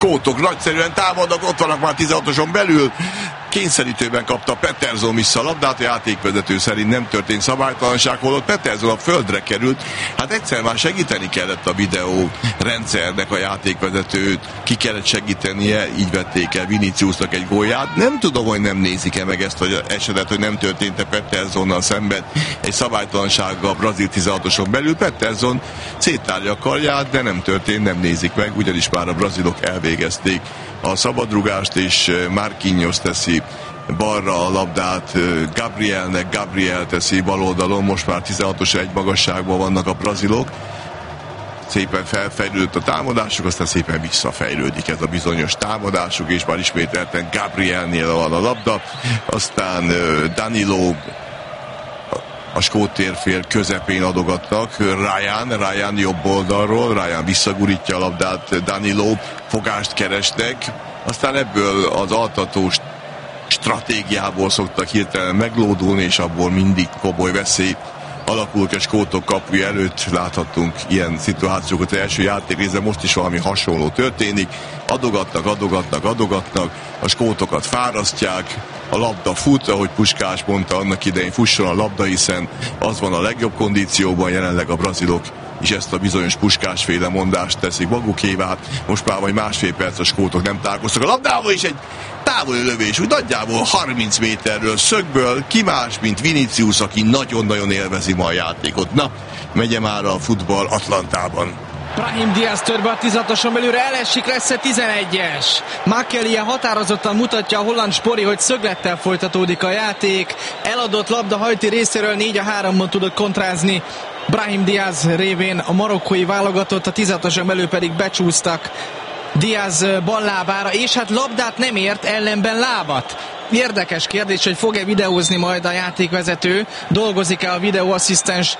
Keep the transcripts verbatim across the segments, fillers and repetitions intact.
Skótok nagyszerűen támadnak, ott vannak már tizenhatoson belül. Kényszerítőben kapta Pettersson vissza a labdát, a játékvezető szerint nem történt szabálytalanság, holott Pettersson a földre került. Hát egyszer már segíteni kellett a videó rendszernek a játékvezetőt, ki kellett segítenie, így vették el Viniciusnak egy gólját. Nem tudom, hogy nem nézik-e meg ezt az esetet, hogy nem történt-e Petterssonnal szemben egy szabálytalansággal a brazil tizenhatoson belül. Pettersson széttárja a karját, de nem történt, nem nézik meg, ugyanis már a brazilok elvégezték a szabadrugást, és Marquinhos teszi balra a labdát Gabrielnek, Gabriel teszi bal oldalon, most már tizenhatos egy magasságban vannak a brazilok. Szépen felfejlődött a támadásuk, aztán szépen visszafejlődik ez a bizonyos támadásuk, és már ismételten Gabrielnél van a labda, aztán Danilo a skót térfél közepén adogatnak, Ryan, Ryan jobb oldalról, Ryan visszagurítja a labdát, Danilo fogást keresnek, aztán ebből az altatós stratégiából szoktak hirtelen meglódulni, és abból mindig komoly veszély alakul ki a skótok kapuja előtt. Láthattunk ilyen szituációkat az első játékrészben, most is valami hasonló történik. Adogatnak, adogatnak, adogatnak, a skótokat fárasztják, a labda fut, ahogy Puskás mondta annak idején, fusson a labda, hiszen az van a legjobb kondícióban, jelenleg a brazilok és ezt a bizonyos Puskásféle mondást teszik magukévá. Most már vagy másfél perc a skótok nem találkoztak a labdával, és egy távoli lövés, úgy nagyjából harminc méterről szögből, ki más, mint Vinicius, aki nagyon-nagyon élvezi ma a játékot. Na, megye már a futball Atlantában. Brahim Diaz tör be a tizenhatoson belőle, elesik, lesz tizenegyes. Makelia határozottan mutatja a holland spori, hogy szöglettel folytatódik a játék. Eladott labda Haiti részéről négy a háromon tudott kontrázni Brahim Diaz révén a marokkói válogatott, a tizenhatoson belül pedig becsúsztak Diaz ballábára, és hát labdát nem ért, ellenben lábat. Érdekes kérdés, hogy fog-e videózni majd a játékvezető, dolgozik-e a videóasszisztens,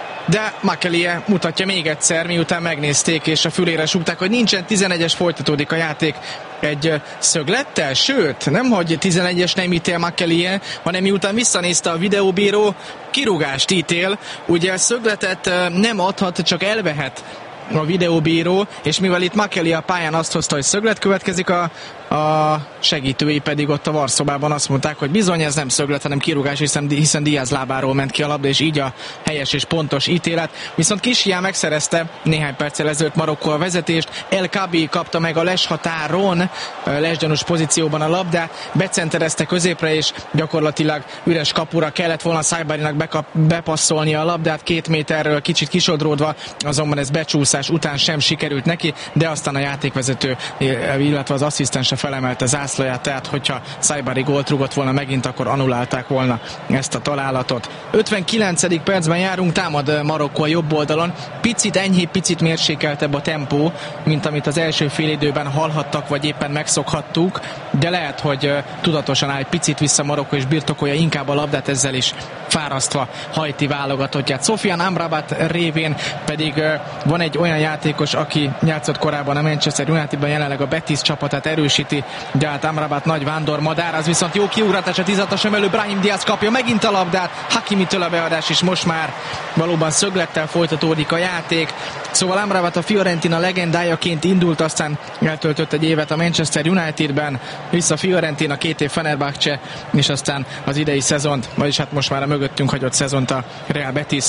de Makelie mutatja még egyszer, miután megnézték és a fülére súgták, hogy nincsen tizenegyes, folytatódik a játék egy szöglettel, sőt, nem hogy tizenegyes nem ítél Makelie, hanem miután visszanézte a videóbíró, kirúgást ítél, ugye szögletet nem adhat, csak elvehet a videóbíró, és mivel itt Makelia a pályán azt hozta, hogy szöglet következik, a, a segítői pedig ott a varszobában azt mondták, hogy bizony ez nem szöglet, hanem kirúgás, hiszen, hiszen Diaz lábáról ment ki a labda, és így a helyes és pontos ítélet. Viszont Kishiá megszerezte néhány perccel ezelőtt Marokkó a vezetést, El Kabi kapta meg a leshatáron, lesgyanús pozícióban a labdát, becenterezte középre, és gyakorlatilag üres kapura kellett volna Saibarinak bekap, bepasszolni a labdát két méterről, kicsit kisodródva, azonban ez becsúszás után sem sikerült neki, de aztán a játékvezető, illetve az asszisztense felemelte zászlóját, tehát hogyha Saibari gólt rúgott volna megint, akkor annulálták volna ezt a találatot. ötvenkilencedik percben járunk, támad Marokkó a jobb oldalon, picit enyhébb, picit mérsékeltebb a tempó, mint amit az első félidőben hallhattak, vagy éppen megszokhattuk, de lehet, hogy tudatosan áll picit vissza Marokkó, és birtokolja inkább a labdát, ezzel is fárasztva Haiti válogatottját. Sofiane Amrabat révén pedig van egy olyan játékos, aki játszott korábban a Manchester Unitedben, jelenleg a Betis csapatát erősíti, de hát Amrabat nagy vándormadár, az viszont jó kiugratás a tizenhatoson belül, Brahim Diaz kapja megint a labdát, Hakimitől a beadás, és most már valóban szöglettel folytatódik a játék. Szóval Amrabat a Fiorentina legendájaként indult, aztán eltöltött egy évet a Manchester Unitedben, vissza Fiorentina, két év Fenerbahce, és aztán az idei szezont, vagyis hát most már a mögöttünk hagyott szezont a Real Betis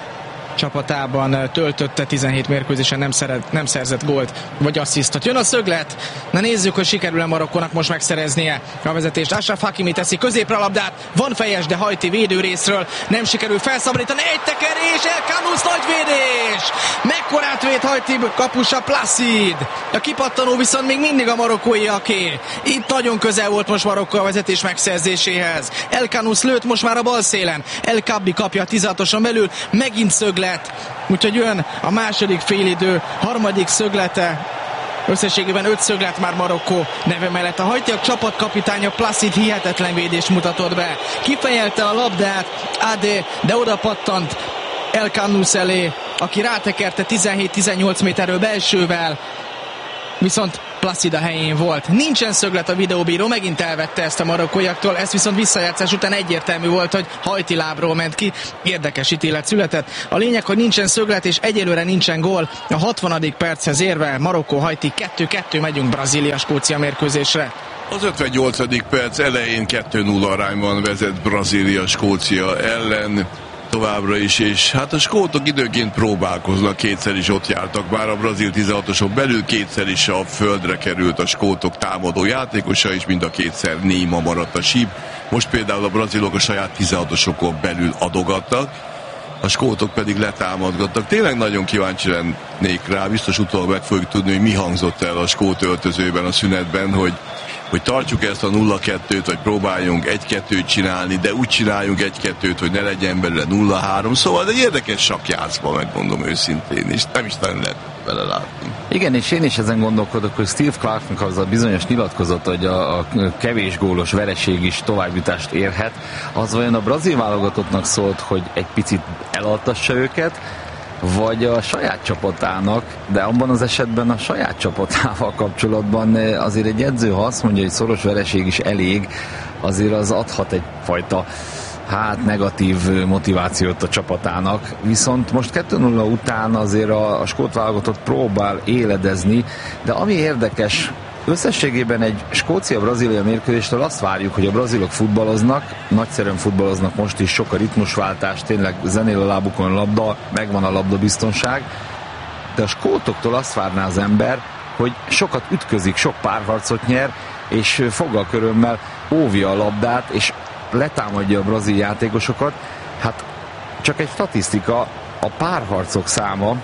csapatában töltötte, tizenhét mérkőzésen nem, szeret, nem szerzett gólt vagy asszisztot. Jön a szöglet, na nézzük, hogy sikerül-e Marokkónak most megszereznie a vezetést. Ashraf Hakimi teszi középre a labdát, van fejes, de Haiti védő részről nem sikerül felszabadítani, egy tekerés, El Khanous nagy védés! Mekkorát véd Haiti kapusa Placid! A kipattanó viszont még mindig a marokkóiaké. Itt nagyon közel volt most Marokkó a vezetés megszerzéséhez. El Khanous lőtt most már a bal szélen. El Kabi kapja a tizenhatoson belül, megint szöglet. Úgyhogy jön a második félidő, harmadik szöglete, összességében öt szöglet már Marokkó neve mellett. A haitiak csapatkapitánya Placid hihetetlen védést mutatott be. Kifejelte a labdát Adé, de oda pattant El Khanous elé, aki rátekerte tizenhét-tizennyolc méterről belsővel. Viszont Placida helyén volt. Nincsen szöglet, a videóbíró megint elvette ezt a marokkóiaktól, ez viszont visszajátszás után egyértelmű volt, hogy Haiti lábról ment ki. Érdekes ítélet született. A lényeg, hogy nincsen szöglet és egyelőre nincsen gól. A hatvanadik perchez érve Marokkó-Haiti kettő kettő, megyünk Brazília-Skócia mérkőzésre. Az ötvennyolcadik perc elején kettő nulla arányban vezet Brazília Skócia ellen továbbra is, és hát a skótok időként próbálkoznak, kétszer is ott jártak, bár a brazil tizenhatoson belül kétszer is a földre került a skótok támadó játékosa, és mind a kétszer néma maradt a síp. Most például a brazilok a saját tizenhatosokon belül adogattak, a skótok pedig letámadgattak. Tényleg nagyon kíváncsi lennék rá, biztos utólag meg fogjuk tudni, hogy mi hangzott el a skót öltözőben a szünetben, hogy hogy tartsuk ezt a nulla kettőt, vagy próbáljunk egy kettőt csinálni, de úgy csináljunk egy kettőt, hogy ne legyen belőle nulla három. Szóval egy érdekes sakkjátszma, megmondom őszintén, és nem is nagyon lehet vele látni. Igen, és én is ezen gondolkodok, hogy Steve Clarknak az a bizonyos nyilatkozat, hogy a, a kevés gólos vereség is továbbjutást érhet, az vajon a brazil válogatottnak szólt, hogy egy picit elaltassa őket, vagy a saját csapatának, de abban az esetben a saját csapatával kapcsolatban azért egy edző, ha azt mondja, hogy szoros vereség is elég, azért az adhat egyfajta hát negatív motivációt a csapatának. Viszont most kettő nulla után azért a, a skót válogatott próbál éledezni, de ami érdekes, összességében egy Skócia-Brazília mérkőzéstől azt várjuk, hogy a brazilok futballoznak, nagyszerűen futballoznak most is, sok a ritmusváltás, tényleg zenél a lábukon a labda, megvan a labdabiztonság, de a skótoktól azt várná az ember, hogy sokat ütközik, sok párharcot nyer, és foggalkörömmel óvja a labdát, és letámadja a brazil játékosokat. Hát csak egy statisztika, a párharcok száma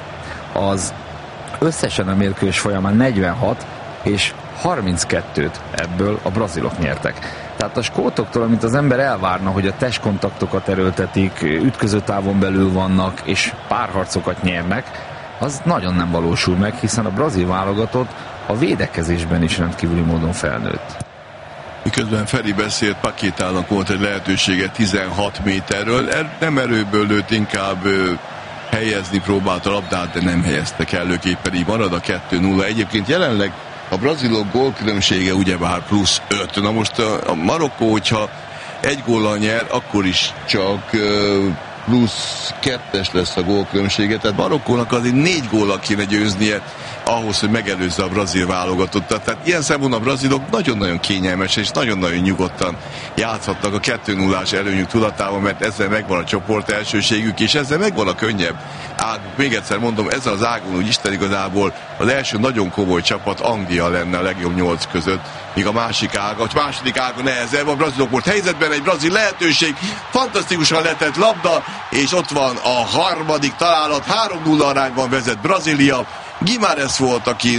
az összesen a mérkőzés folyamán negyvenhat, és harminckettőt ebből a brazilok nyertek. Tehát a skótoktól, amit az ember elvárna, hogy a testkontaktokat erőltetik, ütközőtávon belül vannak, és párharcokat nyernek, az nagyon nem valósul meg, hiszen a brazil válogatott a védekezésben is rendkívüli módon felnőtt. Miközben Feri beszélt, Pakétának volt egy lehetősége tizenhat méterről, nem erőből lőtt, inkább helyezni próbált a labdát, de nem helyezte kellőképpen, így marad a kettő nulla. Egyébként jelenleg a brazilok gólkülönbsége ugyebár plusz öt. Na most a, a Marokkó, hogyha egy góllal nyer, akkor is csak uh, plusz kettes lesz a gólkülönbsége. Tehát Marokkónak azért négy góllal kéne győznie ahhoz, hogy megelőzze a brazil válogatottat. Tehát ilyen szempontból a brazilok nagyon-nagyon kényelmes és nagyon-nagyon nyugodtan játszhatnak a kettő nullás előnyük tudatában, mert ezzel megvan a csoport elsőségük, és ezzel megvan a könnyebb águk. Még egyszer mondom, ezzel az ágon úgy Isten igazából az első nagyon komoly csapat Anglia lenne a legjobb nyolc között, míg a másik ága, a második ága nehezebb, a brazilok volt helyzetben, egy brazil lehetőség, fantasztikusan letett labda, és ott van a harmadik találat, három nulla arányban vezet Brazília. Guimarães volt, aki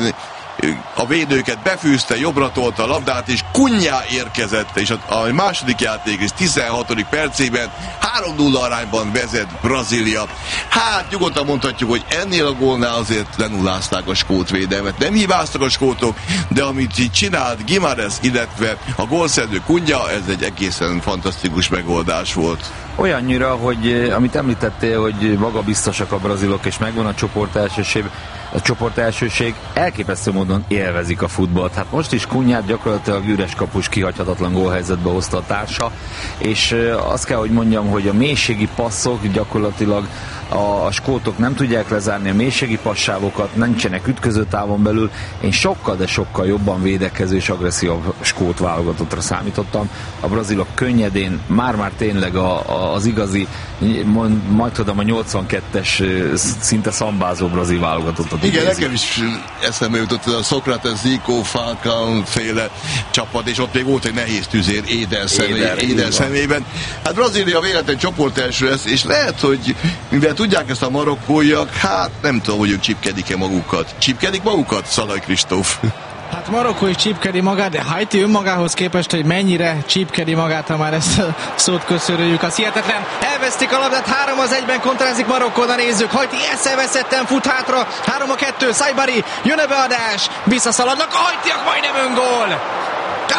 a védőket befűzte, jobbra tolta a labdát, és Cunha érkezett, és a, a második játék és tizenhatodik percében három nulla arányban vezet Brazília. Hát nyugodtan mondhatjuk, hogy ennél a gólnál azért lenullázták a skót védelmet. Nem hibáztak a skótok, de amit így csinált Guimarães, illetve a gólszedő Cunha, ez egy egészen fantasztikus megoldás volt. Olyannyira, hogy amit említettél, hogy magabiztosak a brazilok, és megvan a csoport elsőség, a csoport elsőség, elképesztő módon élvezik a futballt. Hát most is Cunhát gyakorlatilag üres kapus kihagyhatatlan gólhelyzetbe hozta a társa, és azt kell, hogy mondjam, hogy a mélységi passzok gyakorlatilag a, a skótok nem tudják lezárni a mélységi passávokat, nincsenek ütközőtávon belül. Én sokkal, de sokkal jobban védekező és agresszívabb skót válogatottra számítottam. A brazilok könnyedén, már-már tényleg a, a, az igazi, majd, majd tudom, a nyolcvankettes szinte szambázó brazil válogatottat. Igen, nekem is eszembe jutott a Sokrates, Zico, Falcao féle csapat, és ott még volt egy nehéz tüzér Éder, személy, Éder személyben. Hát Brazília véletlen csoport első lesz, és lehet, hogy mivel tudják ezt a marokkóiak, hát nem tudom, hogy ők csipkedik-e magukat. Csipkedik magukat, Szalai Kristóf? Hát Marokkó is csípkedi magát, de Haiti önmagához képest, hogy mennyire csípkedi magát, ha már ezt a szót köszörüljük, az hihetetlen. Elvesztik a labdát, három az egyben kontrázik Marokkó, de nézzük, Haiti eszeveszetten fut hátra, három a kettő, Saibari, jön a beadás, visszaszaladnak, a haitiak, majdnem öngól!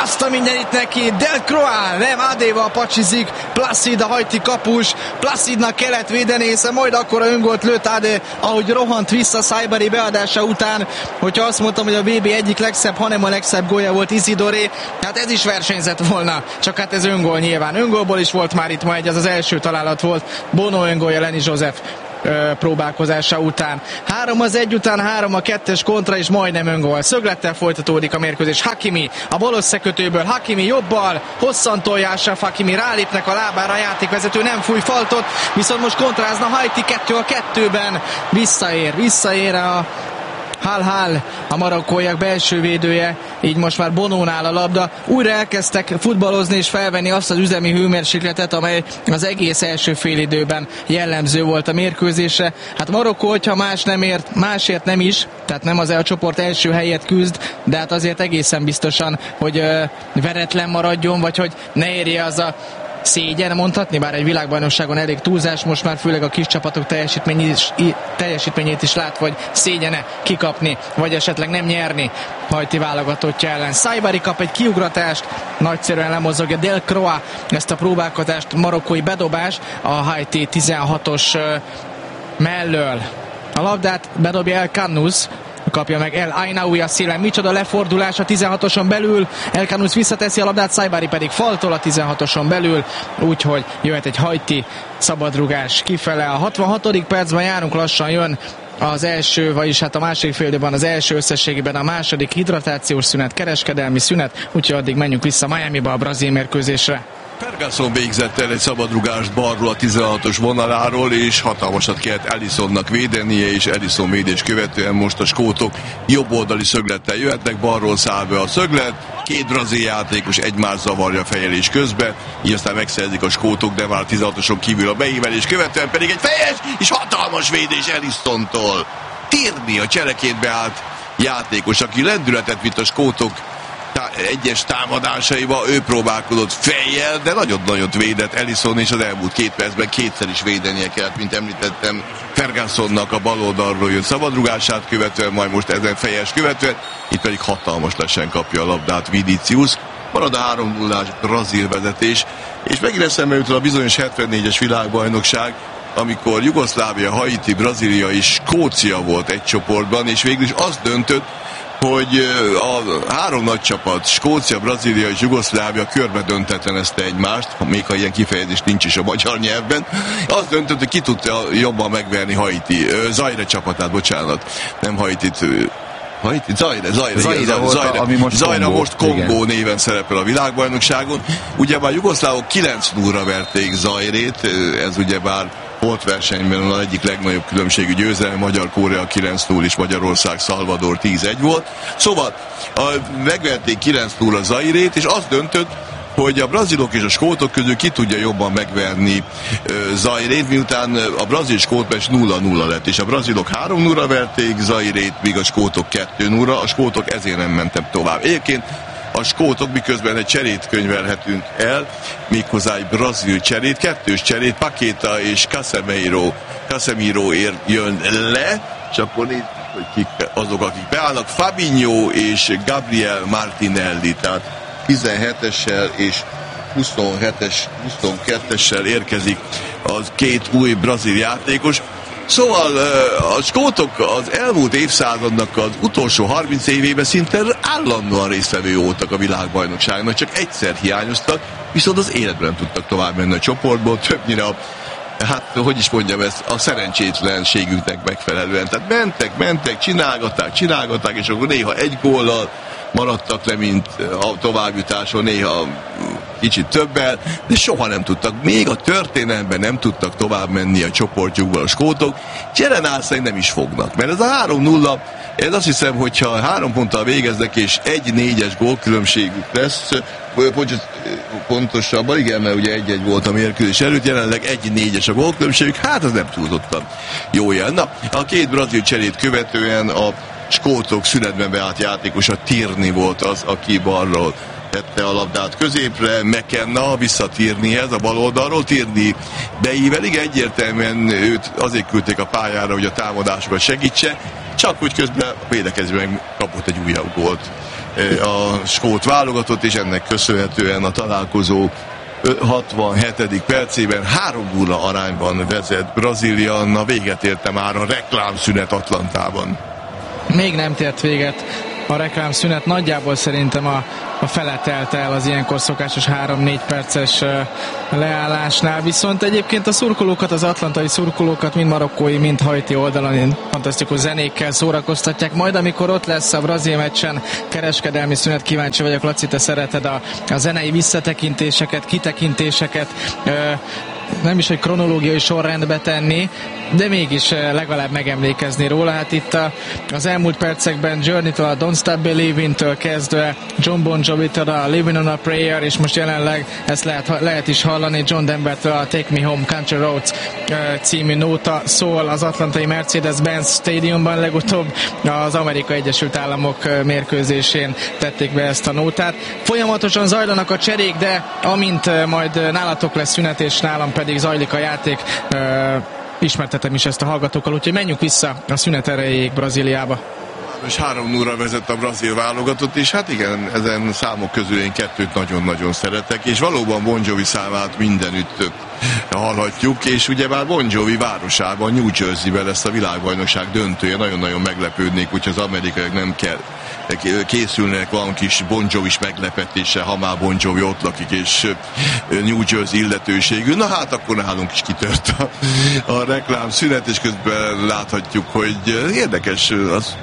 azt a mindenit neki, Delcroix, nem, Adéval pacsizik, Placid a hajti kapus, Placidnak kellett védeni, hiszen majd akkora öngolt lőtt Adé, ahogy rohant vissza Saibari beadása után, hogyha azt mondtam, hogy a bé bé egyik legszebb, hanem a legszebb gólja volt Isidoré, hát ez is versenyzett volna, csak hát ez öngól nyilván. Öngólból is volt már itt ma egy, ez az első találat volt, Bono öngólja Lenny Joseph próbálkozása után. Három az egy után, három a kettes kontra, és majdnem öngól. Szöglettel folytatódik a mérkőzés. Hakimi a bal összekötőből, Hakimi jobbal, hosszan tolja Achraf Hakimi, rálépnek a lábára, a játékvezető nem fúj faltot, viszont most kontrázna Haiti kettő a kettőben. Visszaér, visszaér a Hal-Hal, a marokkóiak belső védője, így most már Bonónál a labda. Újra elkezdtek futballozni és felvenni azt az üzemi hőmérsékletet, amely az egész első félidőben jellemző volt a mérkőzésre. Hát Marokkó, hogyha más nem ért, másért nem is, tehát nem az a csoport első helyet küzd, de hát azért egészen biztosan, hogy ö, veretlen maradjon, vagy hogy ne érje az a szégyen mondhatni, bár egy világbajnokságon elég túlzás, most már főleg a kis csapatok teljesítményét is, teljesítményét is látva, hogy szégyene kikapni, vagy esetleg nem nyerni Haiti válogatottja ellen. Saibari kap egy kiugratást, nagyszerűen lemozogja Delcroix ezt a próbálkozást, marokkói bedobás a Haiti tizenhatos mellől. A labdát bedobja El Kannous, kapja meg El Ainaoui a szélen. Micsoda lefordulás a tizenhatoson belül. El Kannous visszateszi a labdát, Saibari pedig faltol a tizenhatoson belül, úgyhogy jöhet egy haiti szabadrugás kifele. A hatvanhatodik percben járunk, lassan jön az első, vagyis hát a második félidőben az első, összességében a második hidratációs szünet, kereskedelmi szünet, úgyhogy addig menjünk vissza Miamiba a brazil mérkőzésre. Ferguson végzett el egy szabadrugást balról a tizenhatos vonaláról, és hatalmasat kellett Alissonnak védenie, és Alisson védés követően most a skótok jobboldali szöglettel jöhetnek, balról száll be a szöglet, két brazil játékos egymás zavarja a fejelés közben, így aztán megszerzik a skótok, de már a tizenhatoson kívül a beívelés követően pedig egy fejes és hatalmas védés Alissontól. Tierney a csereként beállt játékos, aki lendületet vitt a skótok egyes támadásaiba, ő próbálkozott fejjel, de nagyon-nagyon védett Alisson, és az elmúlt két percben kétszer is védenie kellett, mint említettem, Fergusonnak a baloldalról jött szabadrugását követően, majd most ezen fejes követően, itt pedig hatalmas lesen kapja a labdát Vinicius. Marad a három nullás brazil vezetés, és megint eszembe jutott a bizonyos hetvennégyes világbajnokság, amikor Jugoszlávia, Haiti, Brazília és Skócia volt egy csoportban, és végül is az döntött, hogy a három nagy csapat, Skócia, Brazília és Jugoszlávia körbe döntetlenezte egymást, még ha ilyen kifejezés nincs is a magyar nyelvben, az döntött, hogy ki tudta jobban megverni Haiti, Zaire csapatát, bocsánat, nem Haitit, Haiti, Zaire, Zaire, Zaire, igen, volt, Zaire, ami most Zaire Kongó, most Kongó igen. néven szerepel a világbajnokságon. Ugyebár jugoszlávok kilenc nullra verték Zairét, ez ugyebár holtversenyben az egyik legnagyobb különbségű győzelem, Magyar-Korea kilenc null és Magyarország Salvador tíz egy volt. Szóval a, megverték kilenc nullra Zairét, és az döntött, hogy a brazilok és a skótok közül ki tudja jobban megverni uh, Zairét, miután a brazil-skót meccs nulla nulla lett, és a brazilok három nullra verték Zairét, míg a skótok kettő nullra, a skótok ezért nem mentek tovább. Egyébként a skótok, miközben egy cserét könyvelhetünk el, méghozzá egy brazil cserét, kettős cserét, Paqueta és Casemiro, Casemiro ér, jön le, és akkor nézzük, hogy kik azok, akik beállnak, Fabinho és Gabriel Martinelli, tehát tizenhetessel és huszonhetes, huszonkettessel érkezik az két új brazil játékos. Szóval a skótok az elmúlt évszázadnak az utolsó harminc évében szinte állandóan résztvevő voltak a világbajnokságnak, csak egyszer hiányoztak, viszont az életben nem tudtak tovább menni a csoportból, többnyire a, hát hogy is mondjam ezt, a szerencsétlenségüknek megfelelően. Tehát mentek, mentek, csinálgatták, csinálgatták, és akkor néha egy góllal maradtak le, mint a továbbjutáson, néha kicsit többel, de soha nem tudtak, még a történelemben nem tudtak tovább menni a csoportjukban a skótok, Cserenálszeg nem is fognak, mert ez a három nulla, ez azt hiszem, hogyha három ponttal végeznek, és egy négyes gólkülönbségük lesz, pontosabban, igen, mert ugye egy-egy volt a mérkőzés előtt, jelenleg egy négyes a gólkülönbségük, hát az nem túlzottan jó jel. Na, a két brazil cserét követően a skótok szünetben beállt játékos, a Tierney volt az, aki balról tette a labdát középre, McKenna vissza Tierneyhez a bal oldalról, Tierney beívelig, egyértelműen őt azért küldték a pályára, hogy a támadásokat segítse, csak úgy közben a védekezőben kapott egy újabb gólt a skót válogatott, és ennek köszönhetően a találkozó hatvanhetedik percében három nulla arányban vezet Brazília. Na, véget érte már a reklámszünet Atlantában. Még nem tért véget a reklámszünet, nagyjából szerintem a, a fele telt el az ilyenkor szokásos három-négy perces uh, leállásnál, viszont egyébként a szurkolókat, az atlantai szurkolókat mind marokkói, mind haiti oldalon fantasztikus zenékkel szórakoztatják. Majd amikor ott lesz a brazil meccsen kereskedelmi szünet, kíváncsi vagyok, Laci, te szereted a, a zenei visszatekintéseket, kitekintéseket, uh, nem is egy kronológiai sorrendbe tenni, de mégis legalább megemlékezni róla. Hát itt a, az elmúlt percekben Journey-től a Don't Stop Believing-től kezdve John Bon Jovi-től a Living on a Prayer, és most jelenleg ezt lehet, lehet is hallani John Denver-től a Take Me Home Country Roads című nóta szól az atlantai Mercedes-Benz Stadiumban. Legutóbb az Amerikai Egyesült Államok mérkőzésén tették be ezt a nótát. Folyamatosan zajlanak a cserék, de amint majd nálatok lesz szünet, és nálam pedig zajlik a játék, ismertetem is ezt a hallgatókkal, úgyhogy menjünk vissza a szünet erejéig Brazíliába. És három nulla vezet a brazil válogatott, és hát igen, ezen számok közül én kettőt nagyon-nagyon szeretek, és valóban Bon Jovi számát mindenütt hallhatjuk, és ugyebár Bon Jovi városában, New Jersey-ben lesz a világbajnokság döntője, nagyon-nagyon meglepődnék, úgyhogy az amerikaiak nem kell készülnek van kis Bon Jovi-s meglepetése, ha már Bon Jovi ott lakik, és New Jersey illetőségű. Na hát akkor nálunk is kitört a, a reklám szünet, és közben láthatjuk, hogy érdekes az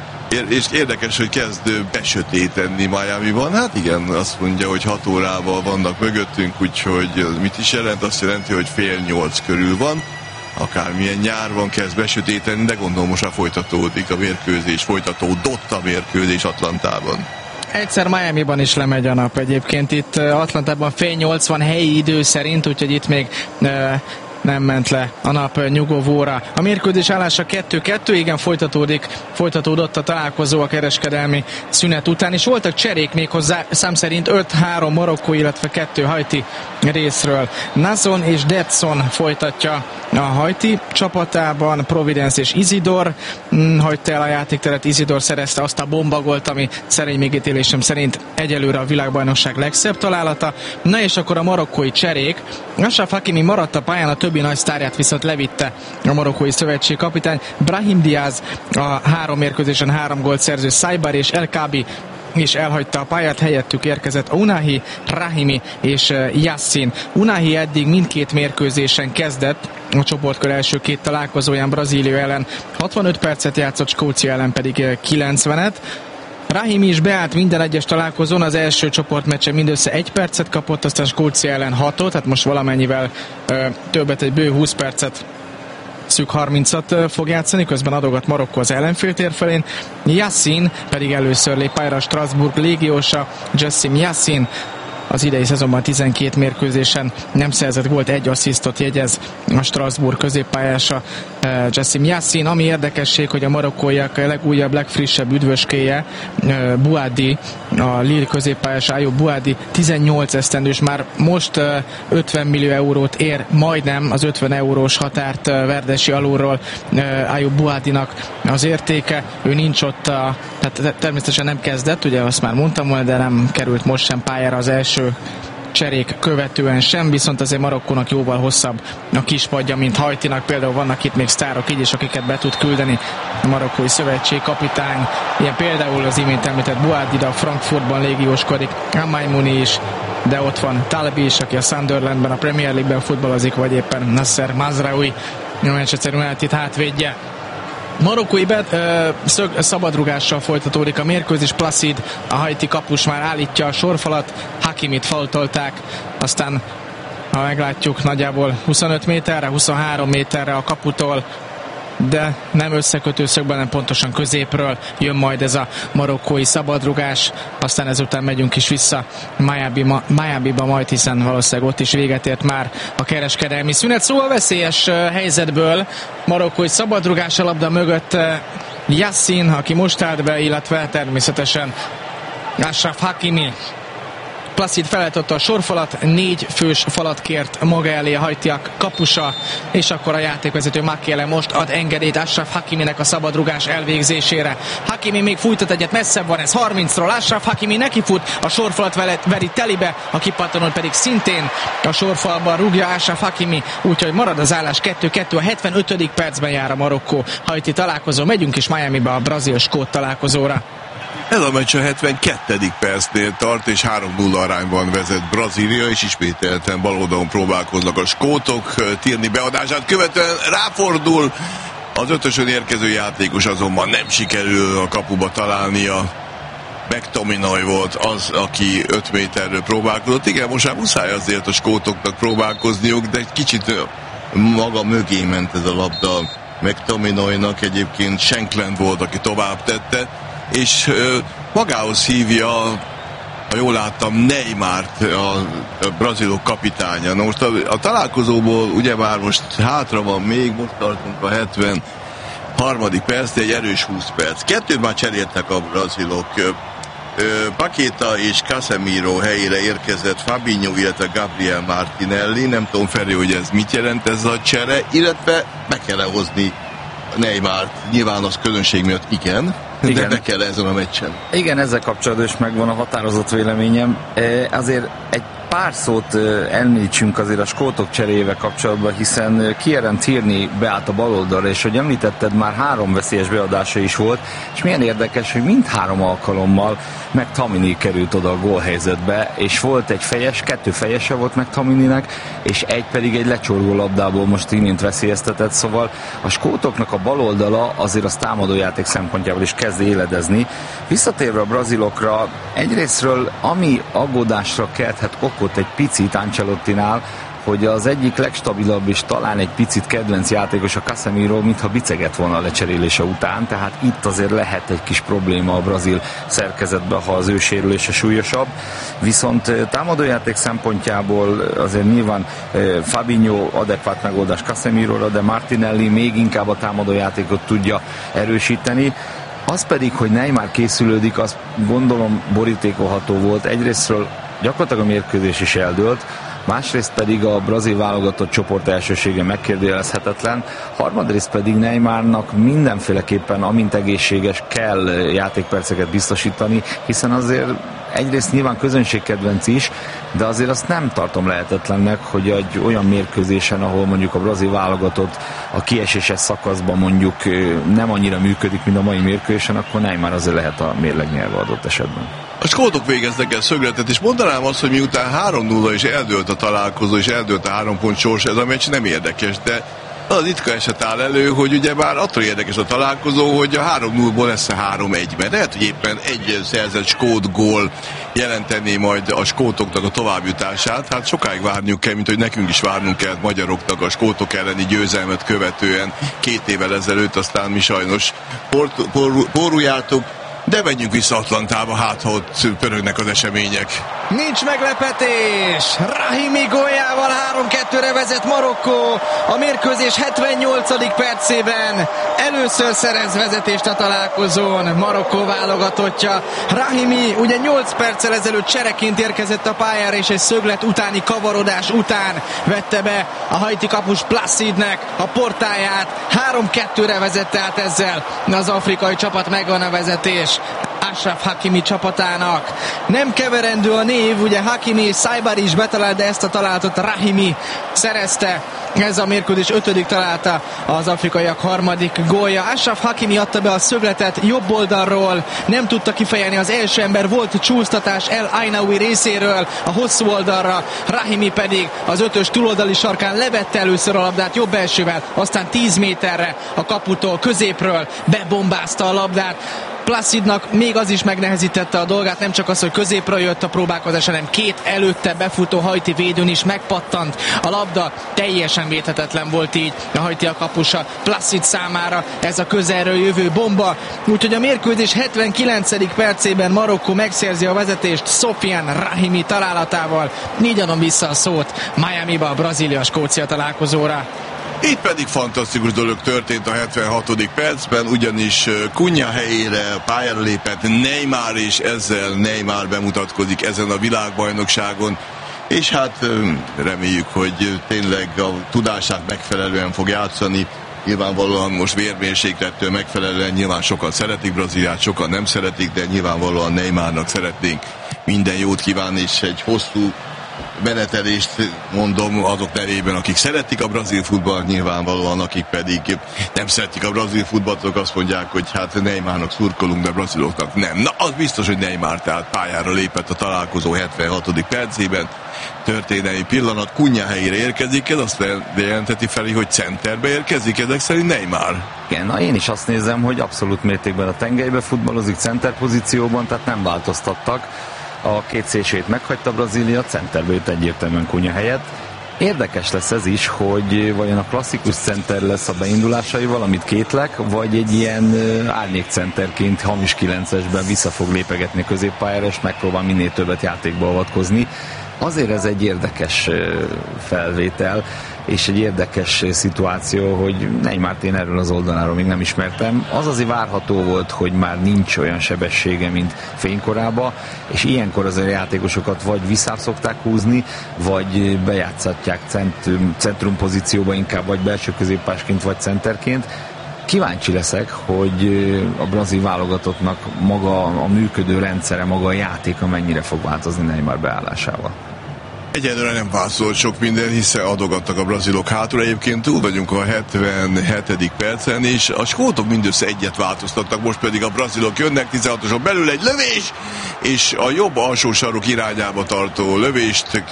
és érdekes, hogy kezd besötétedni Miamiban. Hát igen, azt mondja, hogy hat órával vannak mögöttünk, úgyhogy mit is jelent? Azt jelenti, hogy fél nyolc körül van. Akármilyen nyár van, kezd besötétedni, de gondolom most már folytatódik a mérkőzés, folytatódott a mérkőzés Atlantában. Egyszer Miamiban is lemegy a nap egyébként. Itt Atlantában fél nyolc van helyi idő szerint, úgyhogy itt még uh, nem ment le a nap nyugovóra. A mérkőzés állása kettő kettő, igen, folytatódik, folytatódott a találkozó a kereskedelmi szünet után, és voltak cserék még hozzá, szám szerint öt három Marokkó, illetve kettő Haiti részről. Nazon és Detson folytatja a Haiti csapatában, Providence és Isidor hm, hagyta el a játékteret. Isidor szerezte azt a bombagolt, ami szerény megítélésem szerint egyelőre a világbajnokság legszebb találata. Na és akkor a marokkói cserék. Achraf Hakimi maradt a pályán, a többi nagy sztárját viszont levitte a marokkói szövetség kapitány. Brahim Diaz, a három mérkőzésen három gólt szerző Saibar és El Kabi és elhagyta a pályát, helyettük érkezett Unahi, Rahimi és Yassin. Unahi eddig mindkét mérkőzésen kezdett, a csoportkör első két találkozóján Brazília ellen hatvanöt percet játszott, Skócia ellen pedig kilencvenet. Rahimi is beállt minden egyes találkozón, az első csoportmeccsen mindössze egy percet kapott, aztán Skócia ellen hatot, tehát most valamennyivel ö, többet, egy bő húsz percet, szűk harmincat fog játszani, közben adogat Marokkó az ellenféltér felén. Yassin pedig először lép pályára, Strasbourg légiósa, Jassim Yassin az idei szezonban tizenkét mérkőzésen nem szerzett gólt, egy asszisztot jegyez a Strasbourg középpályása uh, Jassim Yassin. Ami érdekesség, hogy a marokkóiak legújabb, legfrissebb üdvöskéje uh, Bouadi, a Lille középpályása Ayoub Bouadi, tizennyolc esztendős, már most uh, ötven millió eurót ér, majdnem az ötven eurós határt uh, Verdesi alulról uh, Ayoub Bouadinak az értéke. Ő nincs ott, a, tehát természetesen nem kezdett, ugye azt már mondtam volna, de nem került most sem pályára az első cserék követően sem, viszont azért Marokkónak jóval hosszabb a kispadja, mint Haitinak. Például vannak itt még sztárok így is, akiket be tud küldeni a marokkói szövetség kapitány. Ilyen például az imént említett Bouadi, de a Frankfurtban légióskodik, Amaimouni is, de ott van Talbi is, aki a Sunderlandben, a Premier League-ben futballozik, vagy éppen Nasser Mazraoui, a Manchester United hátvédje. Marokkói bet, ö, szög, szabadrugással folytatódik a mérkőzés. Placid, a haiti kapus már állítja a sorfalat, Hakimit faultolták, aztán ha meglátjuk, nagyjából huszonöt méterre, huszonhárom méterre a kaputól, de nem összekötőszögben, nem pontosan középről jön majd ez a marokkói szabadrugás, aztán ezután megyünk is vissza Miami-ba, Miami-ba majd, hiszen valószínűleg ott is véget ért már a kereskedelmi szünet. Szóval veszélyes helyzetből marokkói szabadrugás, a labda mögött Yassin, aki most állt be, illetve természetesen Achraf Hakimi Placid felállította a sorfalat, négy fős falat kért maga elé a haitiak kapusa, és akkor a játékvezető Makiele most ad engedélyt Achraf Hakiminek a szabadrugás elvégzésére. Hakimi még fújtat egyet, messzebb van ez harmincról, Achraf Hakimi nekifut, a sorfalat veri telibe, a kipattanót pedig szintén a sorfalban rúgja Achraf Hakimi, úgyhogy marad az állás kettő kettő, a hetvenötödik percben jár a Marokkó-Haiti találkozó. Megyünk is Miamiba a brazil-skót találkozóra. Ez a meccs a hetvenkettedik percnél tart, és három nulla arányban vezet Brazília, és ismételten bal oldalon próbálkoznak a skótok. Tierney beadását követően ráfordul, az ötösön érkező játékos azonban nem sikerül a kapuba találnia. McTominay volt az, aki öt méterről próbálkozott. Igen, most már muszáj azért a skótoknak próbálkozniuk, de egy kicsit maga mögé ment ez a labda McTominaynak. Egyébként Shankland volt, aki tovább tette, és ö, magához hívja, ha jól láttam, Neymart, a, a brazilok kapitánya. Na most a, a találkozóból ugyebár most hátra van még, most tartunk a hetvenharmadik perc, egy erős húsz perc. Kettőt már cseréltek a brazilok. Paqueta és Casemiro helyére érkezett Fabinho, illetve Gabriel Martinelli. Nem tudom, Feri, hogy ez mit jelent ez a csere, illetve be kell hozni Neymart. Nyilván az közönség miatt igen, igen, de be kell ezen a meccsen. Igen, ezzel kapcsolatban is megvan a határozott véleményem. Azért egy pár szót említsünk azért a skótok cseréjével kapcsolatban, hiszen Kieran Tierney beállt a baloldalra, és hogy említetted, már három veszélyes beadása is volt, és milyen érdekes, hogy mindhárom alkalommal McTominay került oda a gólhelyzetbe, és volt egy fejes, kettő fejese volt McTominaynek, és egy pedig egy lecsorgó labdából most imént veszélyeztetett, szóval a skótoknak a baloldala azért az támadójáték szempontjából is kezd éledezni. Visszatérve a brazilokra, egyrésztről ami aggódásra kelthet okot egy picit Ancelottinál, hogy az egyik legstabilabb és talán egy picit kedvenc játékos, a Casemiro, mintha bicegett volna a lecserélése után, tehát itt azért lehet egy kis probléma a brazil szerkezetben, ha az ő sérülése súlyosabb. Viszont támadójáték szempontjából azért nyilván Fabinho adekvát megoldás Casemiróra, de Martinelli még inkább a támadójátékot tudja erősíteni. Az pedig, hogy Neymar készülődik, az gondolom borítékolható volt. Egyrésztről gyakorlatilag a mérkőzés is eldőlt, másrészt pedig a brazil válogatott csoport elsősége megkérdőjelezhetetlen, harmadrészt pedig Neymarnak mindenféleképpen, amint egészséges, kell játékperceket biztosítani, hiszen azért egyrészt nyilván közönségkedvenc is, de azért azt nem tartom lehetetlennek, hogy egy olyan mérkőzésen, ahol mondjuk a brazil válogatott a kieséses szakaszban mondjuk nem annyira működik, mint a mai mérkőzésen, akkor Neymar azért lehet a mérleg nyelve adott esetben. A skótok végeznek el szögletet, és mondanám azt, hogy miután három nulla és eldőlt a találkozó, és eldőlt a három pont sors, ez a meccs nem érdekes, de az ritka eset áll elő, hogy ugye bár attól érdekes a találkozó, hogy a három nullból lesz a három egy, mert lehet, hogy éppen egy szerzett skót gól jelentené majd a skótoknak a továbbjutását. Hát sokáig várniuk kell, mint hogy nekünk is várnunk kell magyaroknak a skótok elleni győzelmet követően két évvel ezelőtt, aztán mi sajnos porrujáltuk. De menjünk vissza Atlantába, hát ha ott pörögnek az események. Nincs meglepetés! Rahimi góljával három kettőre vezet Marokkó. A mérkőzés hetvennyolcadik percében először szerez vezetést a találkozón Marokkó válogatottja. Rahimi ugye nyolc perccel ezelőtt csereként érkezett a pályára, és egy szöglet utáni kavarodás után vette be a haiti kapus Placidnek a portáját. három kettőre vezette át ezzel az afrikai csapat, megvan a vezetés Achraf Hakimi csapatának. Nem keverendő a név, ugye Hakimi és Saibari is betalált, de ezt a találatot Rahimi szerezte. Ez a mérkőzés ötödik találta, az afrikaiak harmadik gólja. Achraf Hakimi adta be a szögletet jobb oldalról, nem tudta kifejelni az első ember, volt csúsztatás El Ainaoui részéről a hosszú oldalra, Rahimi pedig az ötös túloldali sarkán levette először a labdát jobb elsővel, aztán tíz méterre a kaputól, középről bebombázta a labdát. Placidnak még az is megnehezítette a dolgát, nem csak az, hogy középről jött a próbálkozás, hanem két előtte befutó haiti védőn is megpattant. A labda teljesen védhetetlen volt így a haiti a kapusa Placid számára, ez a közelről jövő bomba. Úgyhogy a mérkőzés hetvenkilencedik percében Marokkó megszerzi a vezetést Sofiane Rahimi találatával. Így adom vissza a szót Miamiba a Brazília-Skócia találkozóra. Itt pedig fantasztikus dolog történt a hetvenhatodik percben, ugyanis Cunha helyére pályára lépett Neymar, és ezzel Neymar bemutatkozik ezen a világbajnokságon, és hát reméljük, hogy tényleg a tudását megfelelően fog játszani. Nyilvánvalóan most vérmérséklettől megfelelően nyilván sokan szeretik Brazíliát, sokan nem szeretik, de nyilvánvalóan Neymarnak szeretnénk minden jót kívánni, és egy hosszú menetelést mondom azok nevében, akik szeretik a brazil futballt, nyilvánvalóan akik pedig nem szeretik a brazil futballt, azok azt mondják, hogy hát Neymarnak szurkolunk, de braziloknak nem. Na, az biztos, hogy Neymar tehát pályára lépett a találkozó hetvenhatodik percében. Történelmi pillanat, Cunha helyére érkezik, ez azt jelenteti felé, hogy centerbe érkezik, ezek szerint Neymar. Igen, na én is azt nézem, hogy abszolút mértékben a tengelybe futballozik center pozícióban, tehát nem változtattak. A két szélsőjét meghagyta Brazília, centerbe jött egyértelműen Cunha helyett. Érdekes lesz ez is, hogy vajon a klasszikus center lesz a beindulásaival, amit kétlek, vagy egy ilyen árnyékcenterként hamis kilencesben vissza fog lépegetni a középpályára, és megpróbál minél többet játékba avatkozni. Azért ez egy érdekes felvétel, és egy érdekes szituáció, hogy Neymart én erről az oldaláról még nem ismertem. Az azért várható volt, hogy már nincs olyan sebessége, mint fénykorában, és ilyenkor az a játékosokat vagy visszább szokták húzni, vagy bejátszatják centrum, centrum pozícióba inkább, vagy belső középpásként, vagy centerként. Kíváncsi leszek, hogy a brazil válogatottnak maga a működő rendszere, maga a játéka mennyire fog változni Neymar beállásával. Egyelőre nem válaszolt sok minden, hiszen adogattak a brazilok hátul. Egyébként túl vagyunk a hetvenhetedik percen, és a skótok mindössze egyet változtattak, most pedig a brazilok jönnek, tizenhatoson belül egy lövés, és a jobb alsó sarok irányába tartó lövést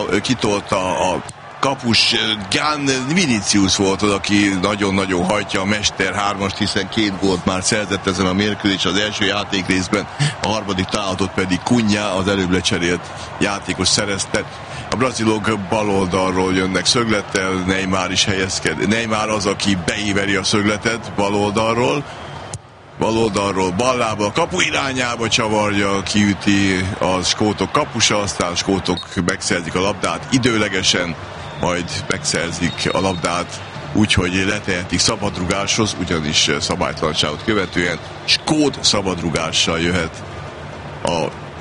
kitolta a kapus. Gán Vinicius volt az, aki nagyon-nagyon hajtja a mester hármast, hiszen két gólt már szerzett ezen a mérkőzés az első játékrészben, a harmadik találatot pedig Cunha, az előbb lecserélt játékos szerezte. A brazilok bal oldalról jönnek szöglettel, Neymar is helyezked. Neymar az, aki beíveri a szögletet bal oldalról, bal oldalról ballába, a kapu irányába csavarja, kiüti a skótok kapusa, aztán a skótok megszerzik a labdát időlegesen, majd megszerzik a labdát úgyhogy letehetik szabadrugáshoz, ugyanis szabálytalanságot követően skót szabadrugással jöhet a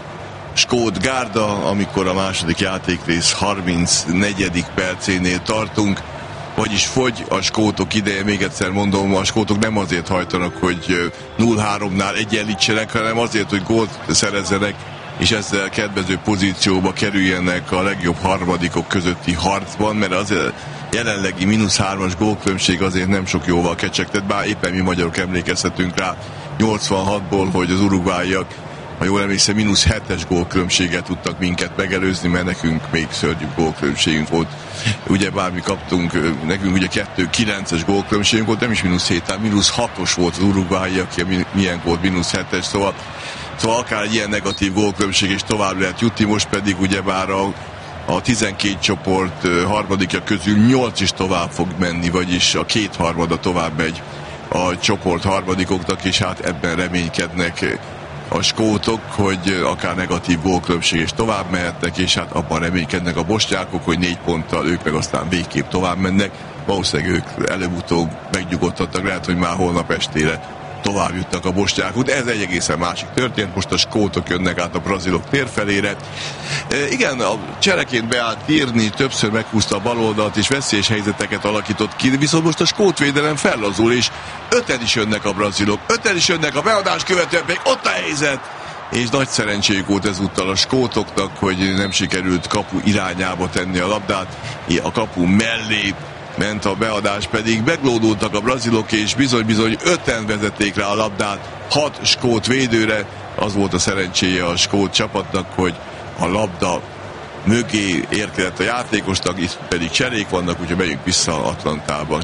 skót gárda, amikor a második játékrész harmincnegyedik percénél tartunk, vagyis fogy a skótok ideje. Még egyszer mondom, a skótok nem azért hajtanak, hogy nulla háromnál egyenlítsenek, hanem azért, hogy gólt szerezzenek, és ezzel kedvező pozícióba kerüljenek a legjobb harmadikok közötti harcban, mert az jelenlegi mínusz hármas gólkülönbség azért nem sok jóval kecsegtet, bár éppen mi magyarok emlékezhetünk rá nyolcvanhatból, hogy az uruguayiak, ha jól emlékszem, mínusz hetes gólkülönbséget tudtak minket megelőzni, mert nekünk még szörnyű gólkülönbségünk volt. Ugye bármi kaptunk, nekünk ugye kettő kilences gólkülönbségünk volt, nem is mínusz hét, tehát mínusz hatos volt az uruguayiak, milyen volt mínusz hetes, szóval, szóval akár egy ilyen negatív gólkülönbség is tovább lehet jutni, most pedig ugyebár a A tizenkét csoport harmadikja közül nyolc is tovább fog menni, vagyis a kétharmada tovább megy a csoport harmadikoknak, és hát ebben reménykednek a skótok, hogy akár negatív gólkülönbség is tovább mehetnek, és hát abban reménykednek a bosnyákok, hogy négy ponttal ők meg aztán végképp tovább mennek. Valószínűleg ők előbb-utóbb megnyugodhatnak, lehet, hogy már holnap estére tovább jutnak a bosnyákok, de ez egy egészen másik történt. Most a skótok jönnek át a brazilok térfelére. E, igen, a csereként beállt írni, többször meghúzta a baloldalt, és veszélyes helyzeteket alakított ki, viszont most a skót védelem fellazul, és öten is jönnek a brazilok, öten is jönnek a beadás követően, még ott a helyzet, és nagy szerencséjük volt ezúttal a skótoknak, hogy nem sikerült kapu irányába tenni a labdát, a kapu mellé ment a beadás, pedig meglódultak a brazilok, és bizony-bizony öten vezették rá a labdát, hat skót védőre. Az volt a szerencséje a skót csapatnak, hogy a labda mögé érkezett a játékosnak, itt pedig cserék vannak, úgyhogy megyünk vissza Atlantába.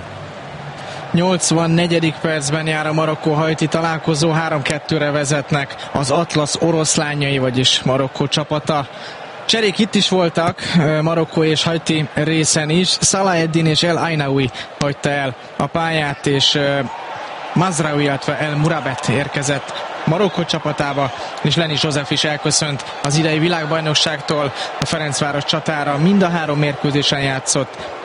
nyolcvannegyedik percben jár a Marokkó-Haiti találkozó, három kettőre vezetnek az Atlasz oroszlányai, vagyis Marokkó csapata. Cserék itt is voltak, Marokkó és Haiti részen is. Salah Eddin és El Ainaoui hagyta el a pályát, és Mazraoui, illetve El Murabet érkezett Marokkó csapatába, és Lenis József is elköszönt az idei világbajnokságtól. A Ferencváros csatára mind a három mérkőzésen játszott,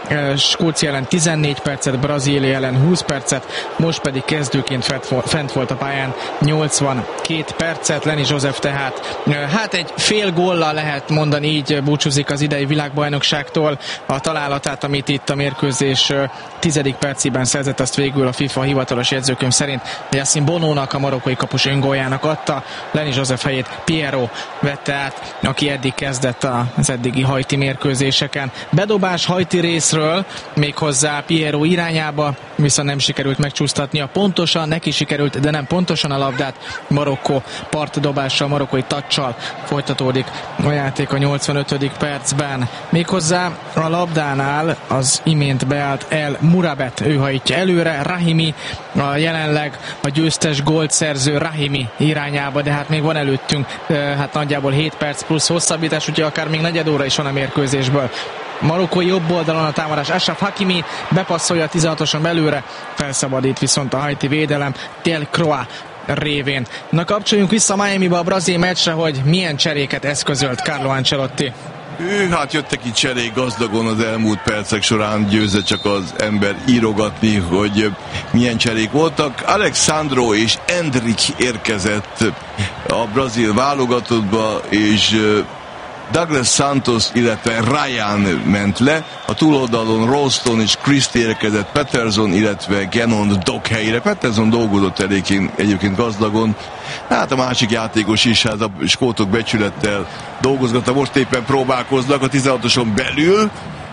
Skócia ellen tizennégy percet, Brazília ellen húsz percet, most pedig kezdőként fent volt a pályán nyolcvankét percet. Lenny Joseph tehát hát egy fél góllal lehet mondani, így búcsúzik az idei világbajnokságtól. A találatát, amit itt a mérkőzés tizedik percében szerzett, azt végül a FIFA hivatalos jegyzőkönyv szerint Yacine Bonónak, a marokkói kapus öngóljának adta. Lenny Joseph helyét Piero vette át, aki eddig kezdett az eddigi haiti mérkőzéseken. Bedobás haiti részről, méghozzá Piero irányába, viszont nem sikerült megcsúsztatnia pontosan, neki sikerült, de nem pontosan a labdát. Marokkó partdobással, marokkói touccsal folytatódik a játék a nyolcvanötödik percben. Méghozzá a labdánál az imént beállt El Murabet, ő hajtja előre, Rahimi a jelenleg a győztes gólt szerző Rahimi irányába, de hát még van előttünk hát nagyjából hét perc plusz hosszabbítás, úgyhogy akár még negyed óra is van a mérkőzésből. Marokkói jobb oldalon a támadás, Achraf Hakimi bepasszolja a tizenhatoson belőle, felszabadít viszont a haiti védelem Delcroix révén. Na, kapcsoljunk vissza Miamiba a brazil meccsre, hogy milyen cseréket eszközölt Carlo Ancelotti. Ő, hát jöttek itt cserék gazdagon az elmúlt percek során, győzze csak az ember írogatni, hogy milyen cserék voltak. Alexandro és Endrick érkezett a brazil válogatottba, és Douglas Santos, illetve Ryan ment le, a túloldalon Ralston és Christie érkezett Peterson, illetve Gannon Dock helyére. Peterson dolgozott elég egyébként gazdagon, hát a másik játékos is, hát a skótok becsülettel dolgozgatta, most éppen próbálkoznak a tizenhatoson belül.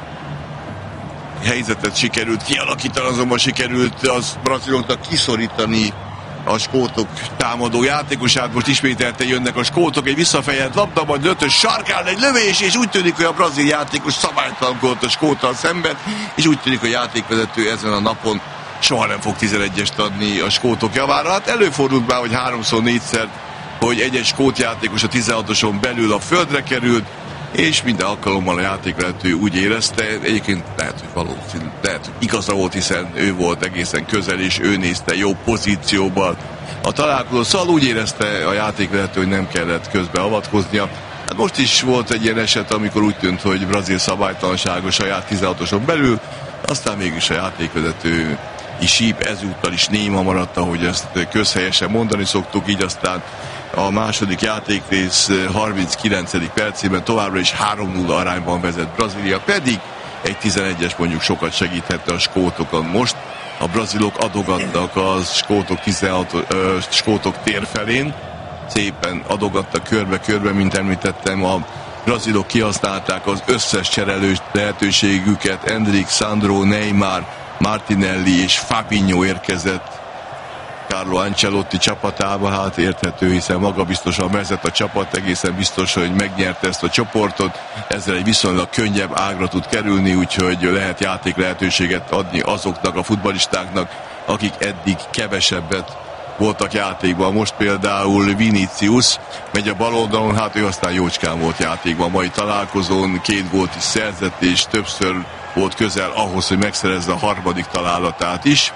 Helyzetet sikerült kialakítani, azonban sikerült az braziloknak kiszorítani a skótok támadó játékosát. Most ismételten jönnek a skótok, egy visszafejelt labda, majd ötös sarkán egy lövés, és úgy tűnik, hogy a brazil játékos szabálytalankodott a skóttal szemben, és úgy tűnik, hogy a játékvezető ezen a napon soha nem fog tizenegyest adni a skótok javára. Hát előfordult már, hogy háromszor, négyszer, hogy egy-egy skót játékos a tizenhatoson belül a földre került, és minden alkalommal a játékvezető úgy érezte, egyébként lehet, hogy valószínű, lehet, hogy igaza volt, hiszen ő volt egészen közel, és ő nézte jó pozícióban a találkozó, szóval úgy érezte a játékvezető, hogy nem kellett közbeavatkoznia. Hát most is volt egy ilyen eset, amikor úgy tűnt, hogy brazil szabálytalanság a saját tizenhatoson belül, aztán mégis a játékvezető is síp, ezúttal is néma maradt, ahogy ezt közhelyesen mondani szoktuk, így aztán a második játékrész harminckilencedik percében továbbra is három nulla arányban vezet Brazília, pedig egy tizenegyes mondjuk sokat segíthette a skótokon. Most a brazilok adogattak a skótok, tizenhat, ö, skótok tér felén, szépen adogattak körbe-körbe, mint említettem, a brazilok kihasználták az összes cserelős lehetőségüket, Endrick, Sandro, Neymar, Martinelli és Fabinho érkezett Carlo Ancelotti csapatába, hát érthető, hiszen magabiztosan vezet a csapat, egészen biztos, hogy megnyerte ezt a csoportot, ezzel egy viszonylag könnyebb ágra tud kerülni, úgyhogy lehet játék lehetőséget adni azoknak a futballistáknak, akik eddig kevesebbet voltak játékban. Most például Vinicius megy a bal oldalon, hát ő aztán jócskán volt játékban. Mai találkozón két gólt is szerzett, és többször volt közel ahhoz, hogy megszerezze a harmadik találatát is.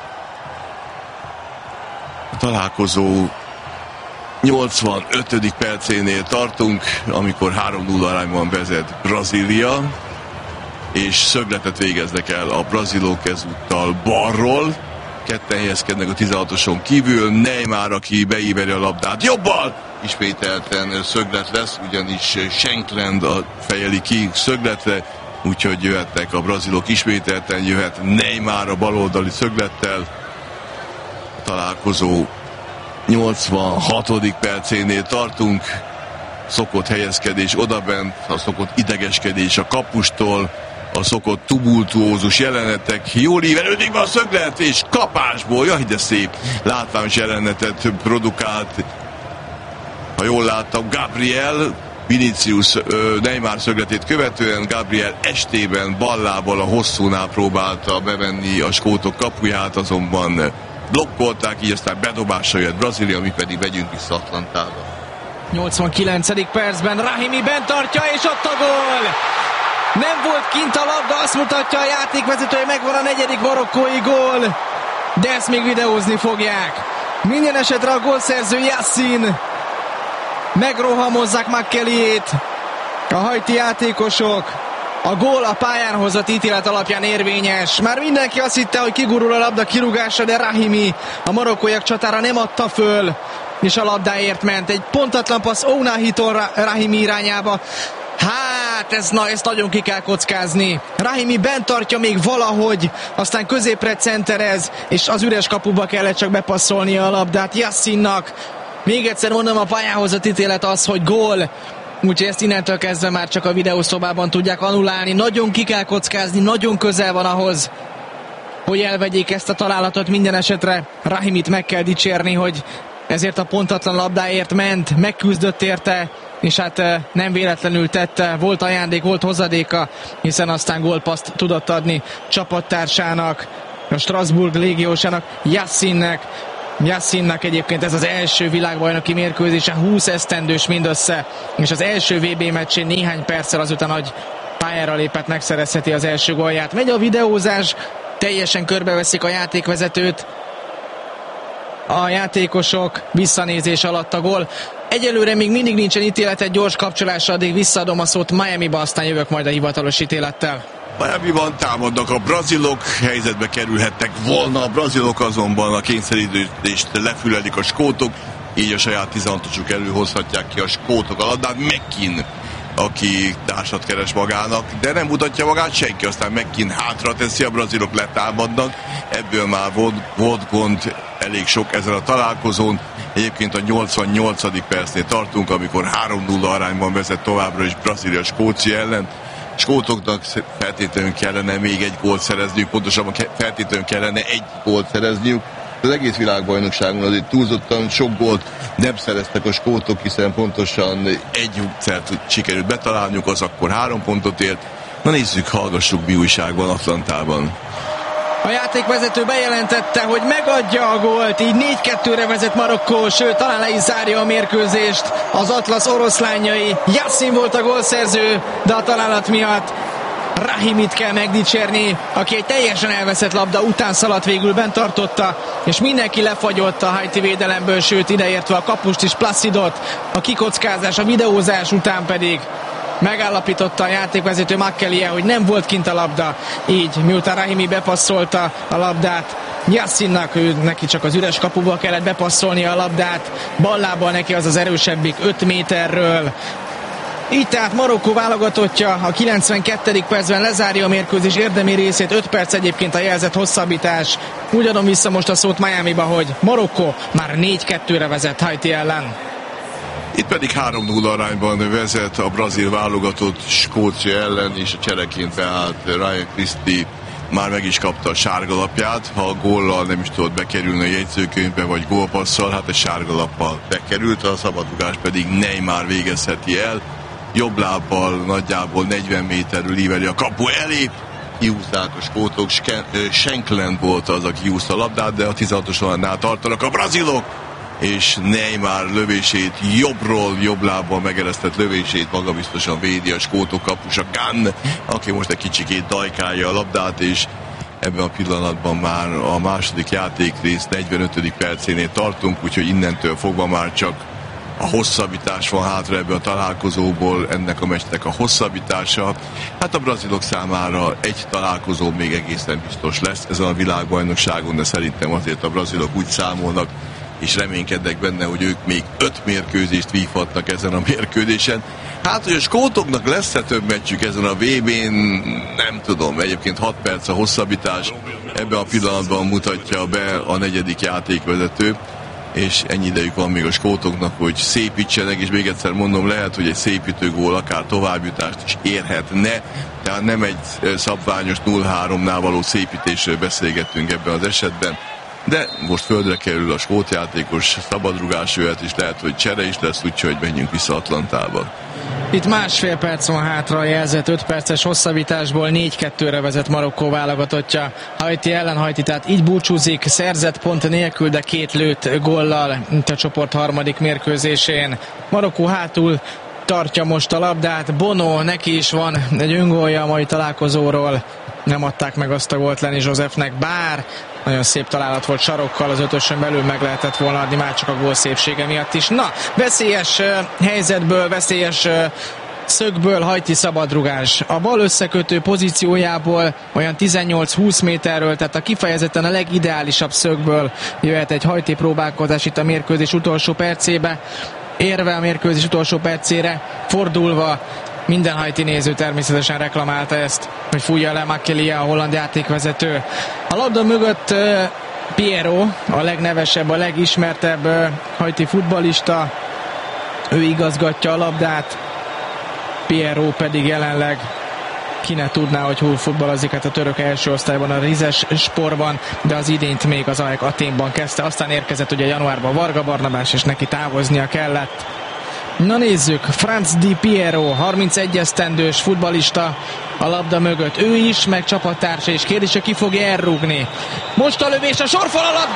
A találkozó nyolcvanötödik percénél tartunk, amikor három nulla arányban vezet Brazília, és szögletet végeznek el a brazilok ezúttal balról. Ketten helyezkednek a tizenhatoson kívül, Neymar, aki beíveri a labdát jobbal, ismételten szöglet lesz, ugyanis Shankland fejeli ki szögletre, úgyhogy jöhetnek a brazilok ismételten, jöhet Neymar a baloldali szöglettel. A találkozó nyolcvanhatodik percénél tartunk, szokott helyezkedés odabent, a szokott idegeskedés a kapustól, a szokott tumultuózus jelenetek, jól ívelődik be a szöglet, és kapásból, jaj, de szép látványos jelenetet produkált, ha jól láttam, Gabriel, Vinicius Neymar szögletét követően, Gabriel estében ballából a hosszúnál próbálta bevenni a skótok kapuját, azonban blokkolták, így aztán bedobásra jött Brazília, mi pedig megyünk vissza Atlantába. nyolcvankilencedik percben Rahimi bent tartja, és ott a gól! Nem volt kint a labda, azt mutatja a játékvezető, hogy megvan a negyedik marokkói gól, de ezt még videózni fogják. Minden esetre a gólszerző Yacine, megrohamozzák Makeliét a haiti játékosok, A gól a pályán hozott ítélet alapján érvényes. Már mindenki azt hitte, hogy kigurul a labda kirúgása, de Rahimi a marokkóiak csatára nem adta föl, és a labdáért ment. Egy pontatlan passz Ounahi-tól Rahimi irányába. Hát, ez, na, ezt nagyon ki kell kockázni. Rahimi bent tartja még valahogy, aztán középre centerez, és az üres kapuba kellett csak bepasszolnia a labdát Yassinnak. Még egyszer mondom, a pályához a ítélet az, hogy gól. Úgyhogy ezt innentől kezdve már csak a videószobában tudják annulálni. Nagyon ki kell kockázni, nagyon közel van ahhoz, hogy elvegyék ezt a találatot. Minden esetre Rahimit meg kell dicsérni, hogy ezért a pontatlan labdáért ment, megküzdött érte, és hát nem véletlenül tette, volt ajándék, volt hozadéka, hiszen aztán gólpaszt tudott adni csapattársának, a Strasbourg légiósának, Yassinnek. Yassinnak egyébként ez az első világbajnoki mérkőzése, húsz esztendős mindössze, és az első vé bé meccsén néhány perccel azután, hogy pályára lépett, megszerezheti az első gólját. Megy a videózás, teljesen körbeveszik a játékvezetőt, a játékosok, visszanézés alatt a gól. Egyelőre még mindig nincsen ítélet, egy gyors kapcsolásra, addig visszaadom a szót Miamiba, aztán jövök majd a hivatalos ítélettel. Miamiban támadnak a brazilok, helyzetbe kerülhettek volna, a brazilok azonban a kényszerítést lefülelik a skótok, így a saját tizenhatosuk elő hozhatják ki a skótok a labdát. McKinn, aki társat keres magának, de nem mutatja magát senki, aztán McKinn hátra teszi, a brazilok letámadnak, ebből már volt, volt gond elég sok ezen a találkozón. Egyébként a nyolcvannyolcadik percnél tartunk, amikor három nulla arányban vezet továbbra is Brazília Skócia ellen. Skótoknak feltétlenül kellene még egy gólt szerezniük, pontosabban feltétlenül kellene egy gólt szerezniük. Az egész világbajnokságon azért túlzottan sok gólt nem szereztek a skótok, hiszen pontosan egy útszert sikerült betalálniuk, az akkor három pontot ért. Na nézzük, hallgassuk, mi újság van Atlantában. A játékvezető bejelentette, hogy megadja a gólt, így négy kettőre vezet Marokkó, sőt, talán le is zárja a mérkőzést. Az Atlasz oroszlányai, Yassin volt a gólszerző, de a találat miatt Rahimit kell megdicsérni, aki egy teljesen elveszett labda után szaladt, végül bent tartotta, és mindenki lefagyott a Haiti védelemből, sőt, ideértve a kapust is, Placidot. A kikockázás, a videózás után pedig megállapította a játékvezető Makkelie, hogy nem volt kint a labda, így miután Rahimi bepasszolta a labdát Yassinnak, ő neki csak az üres kapuba kellett bepasszolnia a labdát, ballábbal neki az az erősebbik öt méterről. Így tehát Marokkó válogatottja a kilencvenkettedik percben lezárja a mérkőzés érdemi részét, öt perc egyébként a jelzett hosszabbítás. Úgy adom vissza most a szót Miamiba, hogy Marokkó már négy kettőre vezet Haiti ellen. Itt pedig három nulla arányban vezet a brazil válogatott Skócia ellen, és a csereként beállt Ryan Christie már meg is kapta a sárgalapját. Ha a góllal nem is tudott bekerülni a jegyzőkönyvbe, vagy gólpasszal, hát a sárgalappal bekerült, a szabadrugás pedig Neymar végezheti el. Jobb lábbal nagyjából negyven méterről íveli a kapu elé, kiúzták a skótok, Shankland volt az, aki kiúzta a labdát, de a tizenhatosnál tartanak a brazilok, és Neymar lövését jobbról, jobb lábbal megeresztett lövését magabiztosan védi a skótok kapusa Gunn, aki most egy kicsikét dajkálja a labdát, és ebben a pillanatban már a második játékrész negyvenötödik percénél tartunk, úgyhogy innentől fogva már csak a hosszabbítás van hátra ebből a találkozóból, ennek a meccsnek a hosszabbítása. Hát a brazilok számára egy találkozó még egészen biztos lesz ezen a világbajnokságon, de szerintem azért a brazilok úgy számolnak, és reménykednek benne, hogy ők még öt mérkőzést vívhatnak ezen a mérkőzésen. Hát, hogy a skótoknak lesz-e több meccsük ezen a vé bén, nem tudom. Egyébként hat perc a hosszabbítás, ebben a pillanatban mutatja be a negyedik játékvezető, és ennyi idejük van még a skótoknak, hogy szépítsenek, és még egyszer mondom, lehet, hogy egy szépítő gól akár továbbjutást is érhetne, tehát nem egy szabványos nulla háromnál való szépítésről beszélgettünk ebben az esetben, de most földre kerül a skót játékos, szabadrugás jöhet, és lehet, hogy csere is lesz, úgyhogy menjünk vissza Atlantába. Itt másfél perc van hátra a jelzett öt perces hosszabbításból, négy kettőre vezet Marokkó válogatottja Haiti ellen. Haiti tehát így búcsúzik, szerzett pont nélkül, de két lőtt góllal, mint a csoport harmadik mérkőzésén. Marokkó hátul tartja most a labdát, Bono, neki is van egy öngólja a mai találkozóról, nem adták meg azt a gólt Lenny Josephnek, bár nagyon szép találat volt sarokkal, az ötösön belül meg lehetett volna adni, már csak a gól szépsége miatt is. Na, veszélyes uh, helyzetből, veszélyes uh, szögből Haiti szabadrugás. A bal összekötő pozíciójából olyan tizennyolc-húsz méterről, tehát a kifejezetten a legideálisabb szögből jöhet egy Haiti próbálkozás itt a mérkőzés utolsó percébe. Érve a mérkőzés utolsó percére, fordulva minden Haiti néző természetesen reklamálta ezt, hogy fújja le Makelia, a holland játékvezető. A labda mögött uh, Piero, a legnevesebb, a legismertebb uh, haiti futballista. Ő igazgatja a labdát, Piero pedig jelenleg ki ne tudná, hogy hol futballozik, hát a török első osztályban, a Rizes Sportban, de az idényt még az á e ká Athénban kezdte, aztán érkezett ugye januárban Varga Barnabás, és neki távoznia kellett. Na nézzük, Franz Di Piero, harmincegy esztendős futballista a labda mögött. Ő is, meg csapattársa is. Kérdés, hogy ki fogja elrúgni. Most a lövés a sorfal alatt,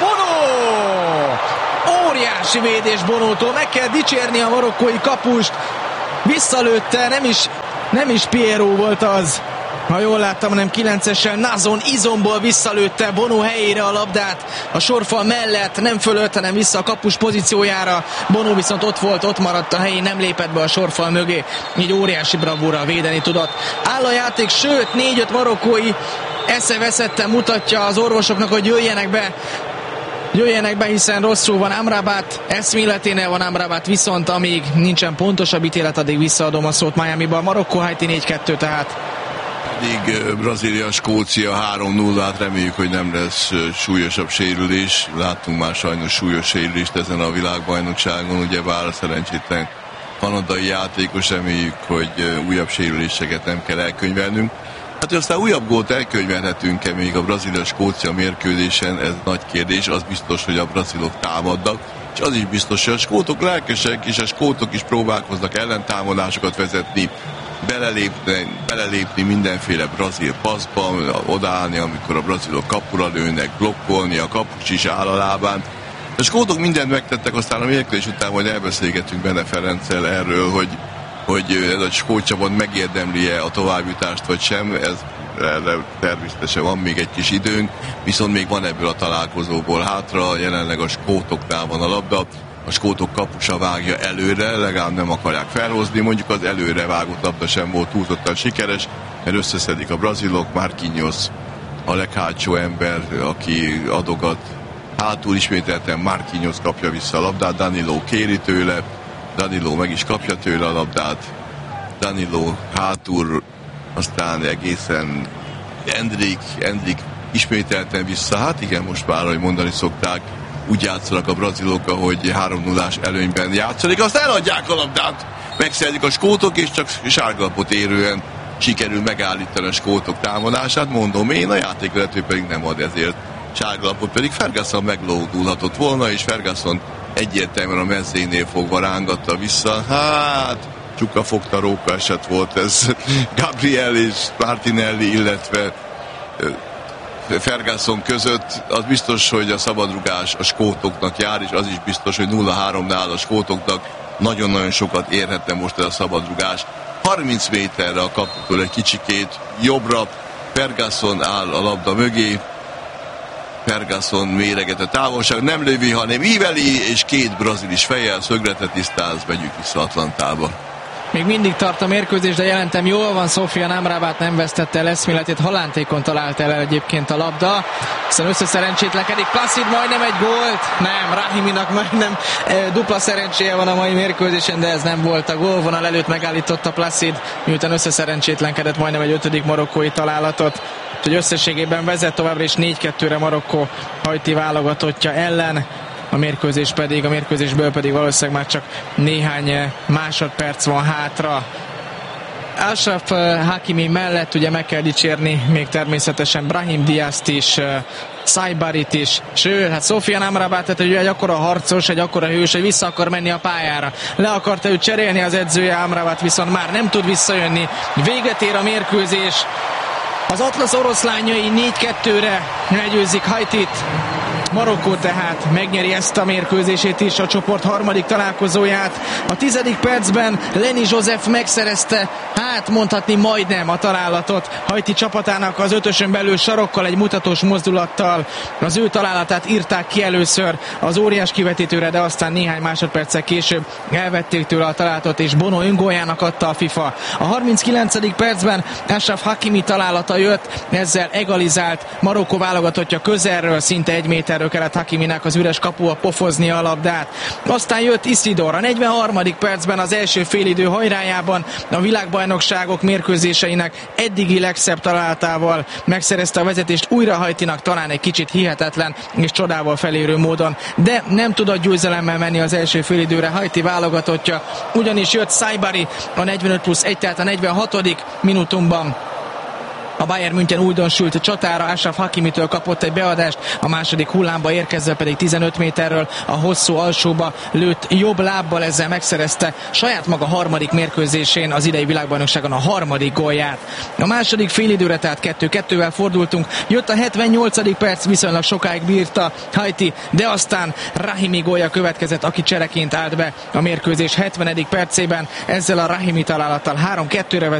Bono! Óriási védés Bonótól, meg kell dicsérni a marokkói kapust. Visszalőtte, nem is, nem is Piero volt az, ha jól láttam, hanem kilencessel Nazon izomból visszalőtte Bono helyére a labdát a sorfal mellett, nem fölött, hanem vissza a kapus pozíciójára. Bono viszont ott volt, ott maradt a helyén, nem lépett be a sorfal mögé, így óriási bravúra védeni tudott. Áll a játék, sőt négy-öt marokkói eszeveszetten mutatja az orvosoknak, hogy jöjjenek be, jöjjenek be, hiszen rosszul van Amrabat, eszméleténél van Amrabat, viszont amíg nincsen pontosabb ítélet, addig visszaadom a szót Miamiba. Marokkó Haiti négy kettő tehát. Eddig Brazília, Skócia három nullát, reméljük, hogy nem lesz súlyosabb sérülés. Láttunk már sajnos súlyos sérülést ezen a világbajnokságon, ugyebár szerencsétlen kanadai játékos, reméljük, hogy újabb sérüléseket nem kell elkönyvelnünk. Hát, hogy aztán újabb gólt elkönyvelhetünk-e még a Brazília-Skócia mérkőzésen, ez nagy kérdés. Az biztos, hogy a brazilok támadnak, és az is biztos, hogy a skótok lelkesek, és a skótok is próbálkoznak ellentámadásokat vezetni, belelépni, belelépni mindenféle brazil passzba, odaállni, amikor a brazilok kapura lőnek, blokkolni, a kapus is áll a lábán. A skótok mindent megtettek, aztán a mérkőzés után majd elbeszélgetünk Bene Ferenccel erről, hogy, hogy ez a skót csapat megérdemli-e a továbbjutást, vagy sem. Ez erre természetesen van még egy kis időnk, viszont még van ebből a találkozóból hátra, jelenleg a skótoknál van a labda. A skótok kapusa vágja előre, legalább nem akarják felhozni, mondjuk az előre vágott labda sem volt túlzottan sikeres, mert összeszedik a brazilok. Marquinhos a leghátsó ember, aki adogat, hátul ismételten Marquinhos kapja vissza a labdát, Danilo kéri tőle, Danilo meg is kapja tőle a labdát, Danilo hátul, aztán egészen Endrik, Endrik ismételten vissza, hát igen, most már, ahogy mondani szokták, úgy játszanak a brazilok, ahogy három nullás előnyben játszanak, azt eladják a labdát, megszerzik a skótok, és csak sárgalapot érően sikerül megállítani a skótok támadását, mondom én, a játékvezető pedig nem ad ezért sárgalapot, pedig Ferguson meglódulhatott volna, és Ferguson egyértelműen a mezzénél fogva rángatta vissza, hát csuka fogta, róka eset volt ez Gabriel és Martinelli, illetve Ferguson között. Az biztos, hogy a szabadrugás a skótoknak jár, és az is biztos, hogy nulla háromnál a skótoknak nagyon-nagyon sokat érhetne most ez a szabadrugás. harminc méterre a kaputól egy kicsikét jobbra, Ferguson áll a labda mögé, Ferguson méreget a távolság, nem lövi, hanem íveli, és két brazilis fejjel szögletet tisztáz, megyünk vissza Atlantába. Még mindig tart a mérkőzés, de jelentem, jól van, Sofian Amrabat nem vesztette el eszméletét, halántékon talált el egyébként a labda, hiszen összeszerencsétlekedik, Placid majdnem egy gólt, nem, Rahiminak majdnem e, dupla szerencséje van a mai mérkőzésen, de ez nem volt a gólvonal előtt, megállította Placid, miután összeszerencsétlenkedett majdnem egy ötödik marokkói találatot, úgyhogy összességében vezet továbbra is négy kettőre Marokkó Haiti válogatottja ellen. A mérkőzés pedig, a mérkőzésből pedig valószínűleg már csak néhány másodperc van hátra. Ashraf Hakimi mellett ugye meg kell dicsérni még természetesen Brahim Diazt is, Saybarit is, sőt, hát Sofian Amrabat, tehát egy akkora harcos, egy akkora hős, hogy vissza akar menni a pályára. Le akarta őt cserélni az edzője, Amrabat viszont már nem tud visszajönni. Véget ér a mérkőzés. Az Atlasz oroszlányai négy kettőre legyőzik Haitit. Marokkó tehát megnyeri ezt a mérkőzését is, a csoport harmadik találkozóját. A tizedik percben Lenny Joseph megszerezte, hát mondhatni majdnem a találatot Haiti csapatának az ötösön belül sarokkal, egy mutatós mozdulattal. Az ő találatát írták ki először az óriás kivetítőre, de aztán néhány másodperccel később elvették tőle a találatot, és Bono öngóljának adta a FIFA. A harminckilencedik percben Achraf Hakimi találata jött, ezzel egalizált Marokkó válogatottja közelről, szinte egy méterről kellett Hakiminek az üres kapuba pofoznia a labdát. Aztán jött Isidore a negyvenharmadik percben az első félidő hajrájában, a világbajnokságok mérkőzéseinek eddigi legszebb találatával megszerezte a vezetést újra Haitinak, talán egy kicsit hihetetlen és csodával felérő módon, de nem tudott győzelemmel menni az első félidőre Haiti válogatottja, ugyanis jött Saibari a negyvenöt plusz egy, tehát a negyvenhatodik minutumban. A Bayern München újdonsült csatára Achraf Hakimitől kapott egy beadást, a második hullámba érkezve pedig tizenöt méterről a hosszú alsóba lőtt jobb lábbal, ezzel megszerezte saját maga harmadik mérkőzésén az idei világbajnokságon a harmadik gólját. A második félidőre tehát kettő kettővel fordultunk, jött a hetvennyolcadik perc, viszonylag sokáig bírta Haiti, de aztán Rahimi gólja következett, aki csereként állt be a mérkőzés hetvenedik percében, ezzel a Rahimi találattal három kettőre